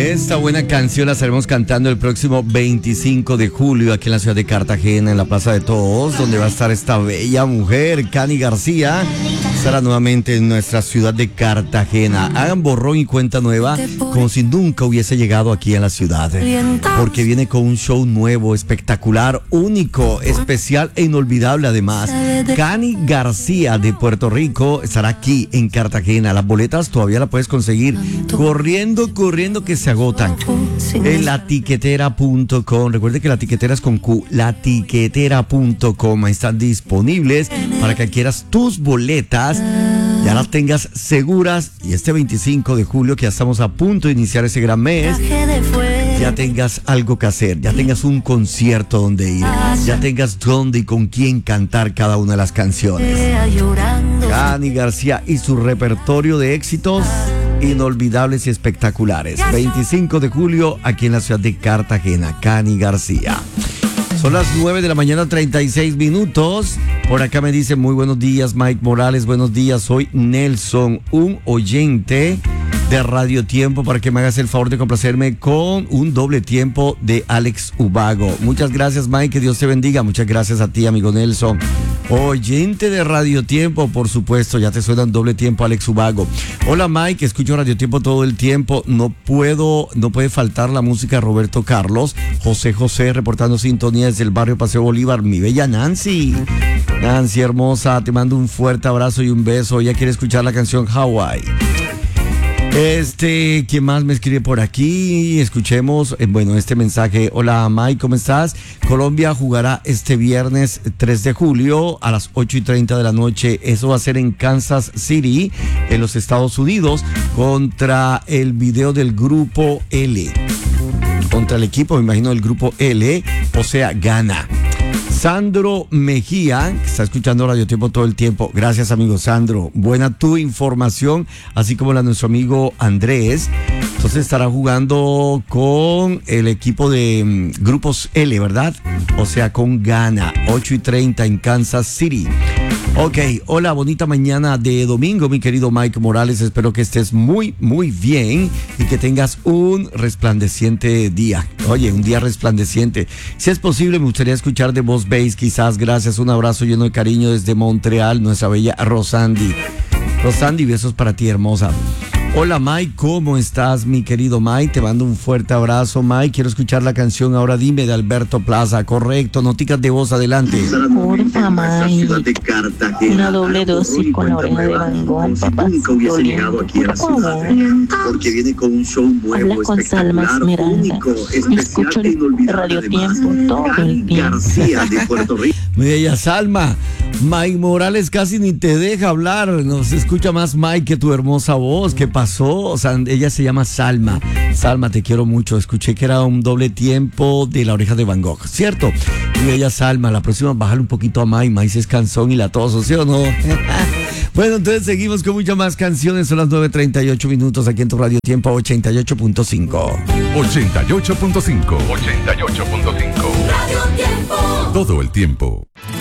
Esta buena canción la estaremos cantando el próximo 25 de julio aquí en la ciudad de Cartagena, en la Plaza de Todos, donde va a estar esta bella mujer, Cani García. Estará nuevamente en nuestra ciudad de Cartagena. Hagan borrón y cuenta nueva como si nunca hubiese llegado aquí a la ciudad, porque viene con un show nuevo, espectacular, único, especial e inolvidable además. Cani García de Puerto Rico estará aquí en Cartagena. Las boletas todavía las puedes conseguir corriendo que se agotan en latiquetera.com. Recuerde que la tiquetera es con Q, latiquetera.com. Ahí están disponibles para que quieras tus boletas, ya las tengas seguras, y este 25 de julio, que ya estamos a punto de iniciar ese gran mes, ya tengas algo que hacer, ya tengas un concierto donde ir, ya tengas dónde y con quién cantar cada una de las canciones. Cani García y su repertorio de éxitos inolvidables y espectaculares. 25 de julio aquí en la ciudad de Cartagena, Cani García. Son las 9 de la mañana, 36 minutos. Por acá me dice: muy buenos días, Mike Morales. Buenos días, soy Nelson, un oyente de Radio Tiempo, para que me hagas el favor de complacerme con un doble tiempo de Alex Ubago. Muchas gracias, Mike, que Dios te bendiga. Muchas gracias a ti, amigo Nelson. Oyente de Radio Tiempo, por supuesto, ya te suena un doble tiempo, Alex Ubago. Hola, Mike, escucho Radio Tiempo todo el tiempo. No puede faltar la música de Roberto Carlos. José, reportando sintonía desde el barrio Paseo Bolívar. Mi bella Nancy. Nancy, hermosa, te mando un fuerte abrazo y un beso. Ella quiere escuchar la canción Hawaii. ¿Quién más me escribe por aquí? Escuchemos, este mensaje. Hola, Mike, ¿cómo estás? Colombia jugará este viernes 3 de julio a las 8:30 de la noche. Eso va a ser en Kansas City, en los Estados Unidos, contra el video del Grupo L. Contra el equipo, me imagino, del Grupo L, o sea, Ghana. Sandro Mejía, que está escuchando Radio Tiempo todo el tiempo. Gracias, amigo Sandro. Buena tu información, así como la de nuestro amigo Andrés. Entonces estará jugando con el equipo de Grupos L, ¿verdad? O sea, con Ghana, 8:30 en Kansas City. Ok, hola, bonita mañana de domingo, mi querido Mike Morales. Espero que estés muy, muy bien y que tengas un resplandeciente día. Oye, un día resplandeciente. Si es posible, me gustaría escuchar de voz bass, quizás. Gracias, un abrazo lleno de cariño desde Montreal, nuestra bella Rosandi. Rosandi, besos para ti, hermosa. Hola, Mike, ¿cómo estás, mi querido Mike? Te mando un fuerte abrazo, Mike. Quiero escuchar la canción Ahora Dime de Alberto Plaza. Correcto, noticas de voz, adelante. Porfa, Mike, una doble dosis con la oreja de Van Gogh, papá. Porque viene con un show nuevo. Habla con Salma Esmeralda. Escucho Radio Tiempo todo el tiempo. García de Puerto Rico. Mi bella Salma, Mike Morales casi ni te deja hablar. Nos escucha más Mike que tu hermosa voz. ¿Qué pasó? O sea, ella se llama Salma. Salma, te quiero mucho. Escuché que era un doble tiempo de La Oreja de Van Gogh, ¿cierto? Mi bella Salma, la próxima bájale un poquito a Mike. Mike es canzón y la toso, ¿sí o no? Bueno, entonces seguimos con muchas más canciones. Son las 9:38 minutos aquí en tu Radio Tiempo 88.5. 88.5. Radio Tiempo. Todo el tiempo.